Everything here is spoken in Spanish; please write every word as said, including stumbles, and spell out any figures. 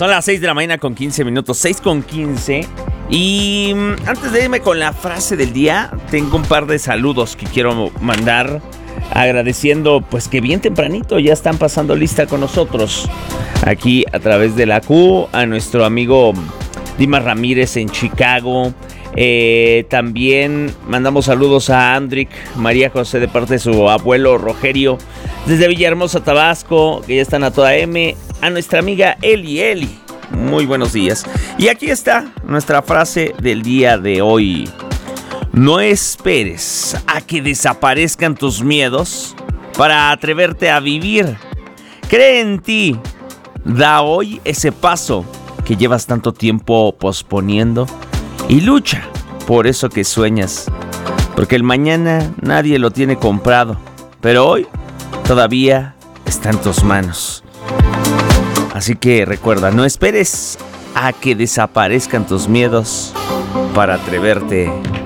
Son las seis de la mañana con quince minutos, seis con quince. Y antes de irme con la frase del día, tengo un par de saludos que quiero mandar, agradeciendo pues que bien tempranito ya están pasando lista con nosotros aquí a través de la Q, a nuestro amigo Dimas Ramírez en Chicago. Eh, también mandamos saludos a Andrick María José de parte de su abuelo Rogerio desde Villahermosa, Tabasco, que ya están a toda M. A nuestra amiga Eli Eli, muy buenos días. Y aquí está nuestra frase del día de hoy: no esperes a que desaparezcan tus miedos para atreverte a vivir. Cree en ti, da hoy ese paso que llevas tanto tiempo posponiendo y lucha por eso que sueñas, porque el mañana nadie lo tiene comprado, pero hoy todavía está en tus manos. Así que recuerda, no esperes a que desaparezcan tus miedos para atreverte